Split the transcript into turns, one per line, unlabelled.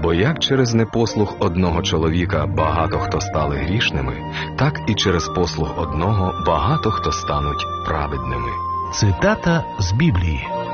Бо як через непослух одного чоловіка багато хто стали грішними, так і через послух одного багато хто стануть праведними.
Цитата з Біблії.